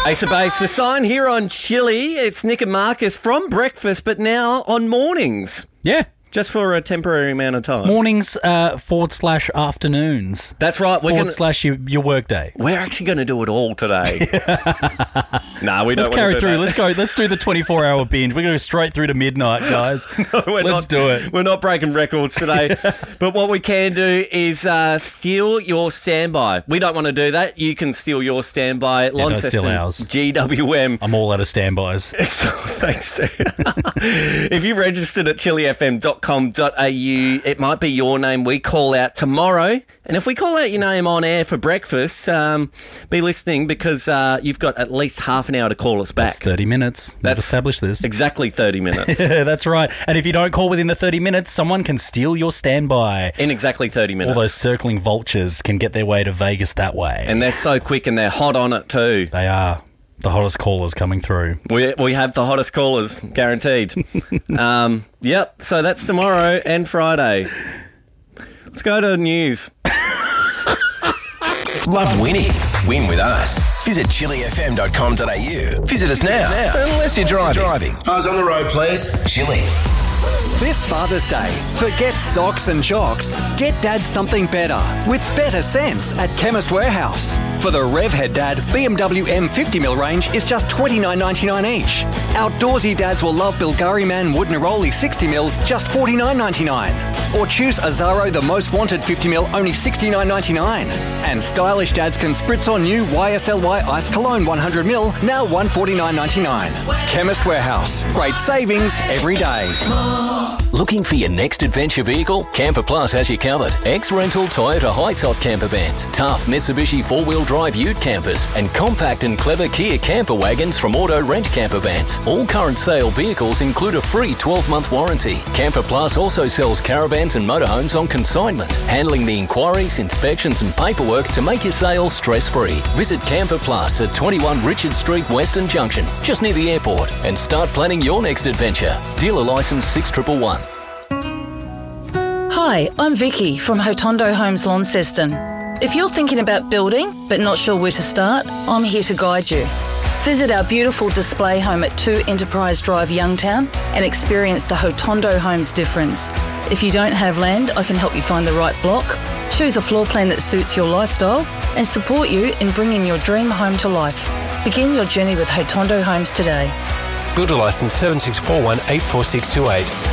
Ace of Base, the sign here on Chili. It's Nick and Marcus from breakfast, but now on mornings. Yeah. Just for a temporary amount of time. Mornings / afternoons. That's right. / your work day. We're actually going to do it all today. No, we don't. Let's carry through. Let's go. Let's do the 24-hour binge. We're going to go straight through to midnight, guys. Let's do it. We're not breaking records today. But what we can do is steal your standby. We don't want to do that. You can steal your standby. Don't steal ours. GWM. I'm all out of standbys. Thanks. If you registered at chilifm.com.au, it might be your name we call out tomorrow. And if we call out your name on air for breakfast, be listening because you've got at least half an hour to call us back. That's 30 minutes. Let's establish this. Exactly 30 minutes. That's right. And if you don't call within the 30 minutes, someone can steal your standby. In exactly 30 minutes. All those circling vultures can get their way to Vegas that way. And they're so quick and they're hot on it too. They are. The hottest callers coming through. We have the hottest callers, guaranteed. Yep, so that's tomorrow and Friday. Let's go to the news. Love winning? Win with us. Visit chilifm.com.au. Visit us now. Unless you're driving. Eyes on the road, please. Chili. This Father's Day, forget socks and shocks. Get Dad something better with better sense at Chemist Warehouse. For the Revhead Dad BMW M50mm range is just $29.99 each. Outdoorsy dads will love Bulgari Man Wood Neroli 60mm, just $49.99. Or choose Azaro the Most Wanted 50mm, only $69.99. And stylish dads can spritz on new YSLY Ice Cologne 100ml, now $149.99. Chemist Warehouse, great savings every day. Looking for your next adventure vehicle? Camper Plus has you covered. Ex-rental Toyota high-top camper vans, tough Mitsubishi 4-wheel drive ute campers, and compact and clever Kia camper wagons from Auto Rent Camper Vans. All current sale vehicles include a free 12-month warranty. Camper Plus also sells caravans and motorhomes on consignment, handling the inquiries, inspections and paperwork to make your sale stress-free. Visit Camper Plus at 21 Richard Street, Western Junction, just near the airport, and start planning your next adventure. Dealer license 6111. Hi, I'm Vicky from Hotondo Homes Launceston. If you're thinking about building but not sure where to start, I'm here to guide you. Visit our beautiful display home at 2 Enterprise Drive, Youngtown, and experience the Hotondo Homes difference. If you don't have land, I can help you find the right block, choose a floor plan that suits your lifestyle, and support you in bringing your dream home to life. Begin your journey with Hotondo Homes today. Builder licence 7641-84628.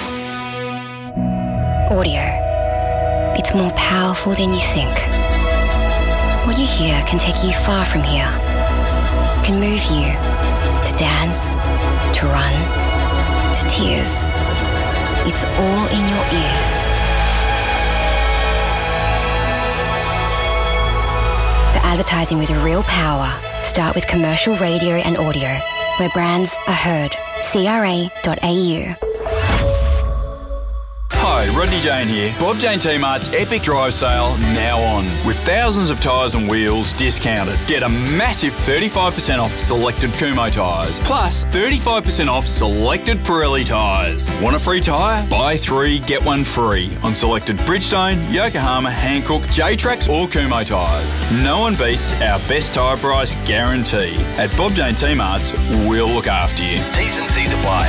Audio. It's more powerful than you think. What you hear can take you far from here. It can move you to dance, to run, to tears. It's all in your ears. The advertising with real power. Start with commercial radio and audio, where brands are heard. CRA.au. Hi, Rodney Jane here. Bob Jane T-Mart's Epic Drive Sale now on. With thousands of tyres and wheels discounted. Get a massive 35% off selected Kumho tyres. Plus 35% off selected Pirelli tyres. Want a free tyre? Buy 3, get 1 free on selected Bridgestone, Yokohama, Hankook, J-Trax or Kumho tyres. No one beats our best tyre price guarantee. At Bob Jane T-Mart's, we'll look after you. T's and C's apply.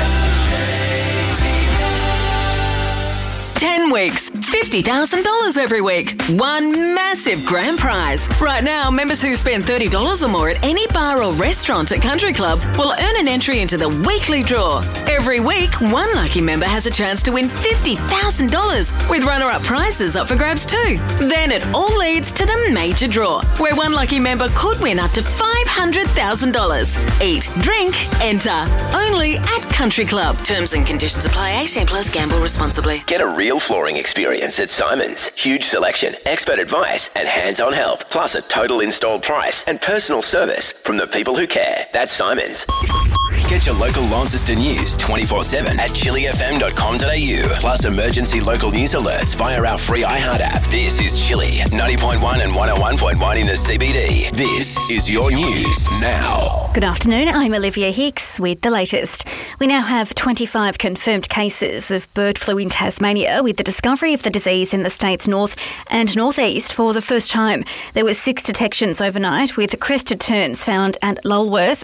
10 weeks, $50,000 every week. One massive grand prize. Right now, members who spend $30 or more at any bar or restaurant at Country Club will earn an entry into the weekly draw. Every week, one lucky member has a chance to win $50,000 with runner-up prizes up for grabs too. Then it all leads to the major draw, where one lucky member could win up to $500,000. Eat, drink, enter. Only at Country Club. Terms and conditions apply. 18 plus. Gamble responsibly. Get a real flooring experience at Simon's. Huge selection, expert advice and hands-on help. Plus a total installed price and personal service from the people who care. That's Simon's. Get your local Launceston news 24/7 at chilifm.com.au. Plus emergency local news alerts via our free iHeart app. This is Chili, 90.1 and 101.1 in the CBD. This is your news now. Good afternoon, I'm Olivia Hicks with the latest. We now have 25 confirmed cases of bird flu in Tasmania, with the discovery of the disease in the state's north and northeast for the first time. There were 6 detections overnight, with crested terns found at Lulworth,